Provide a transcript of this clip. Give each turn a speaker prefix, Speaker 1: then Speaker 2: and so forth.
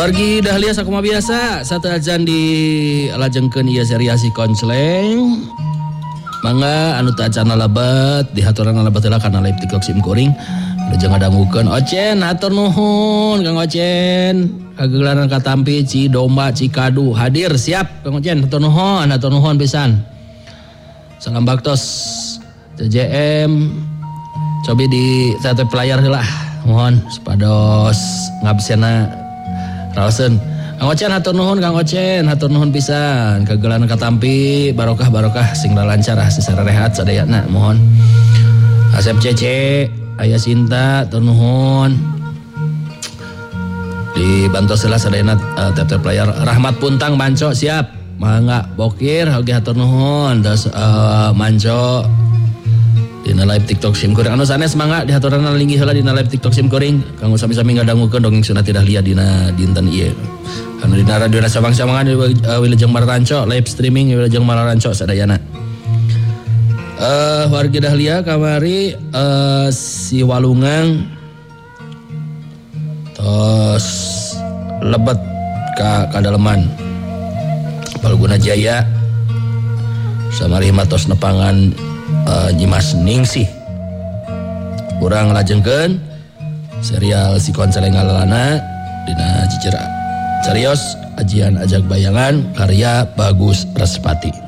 Speaker 1: Wargi Dahlia sakuma biasa satu ajan di lajengkeun ieu seriasi konsleng. Mangga anu teu acan lebat dihaturan lebat heula kana live TikTok sim kuring. Lajeng ngadangukeun Ocen atur nuhun Kang Ocen. Kagelaran katampi Ci Domba Cikadu hadir siap Kang Ocen atur nuhun pisan. Salam baktos JJM cobi di satu player heula mohon supados ngabsena raoseun. Kang Ocen hatur nuhun Kang Ocen hatur nuhun pisan kagelaran katampi barokah sing lancar secara rehat sadayana mohon. Asep Cece aya Sinta hatur nuhun dibantu selah sadayana tap player. Rahmat Puntang Manco siap mangga bokir oge hatur nuhun terus Manco dina live TikTok sim kuring anu sanes mangga dihaturana linggih heula dina live TikTok sim kuring kanggo sami-sami ngadangukeun dongeng sunat tidak lihat dina dinten ieu anu dina radio Sabang-sabangan Wilujeng Mararanco live streaming Wilujeng Mararanco sadayana. Wargi Dahlia kamari si Walungang tos lebet ka kadaleman Palguna Jaya samari matos nepangan Nyimas Ningsih kurang lajengkeun serial si konseleng ngalalana dina cicira carios ajian ajak bayangan karya Bagus Respati.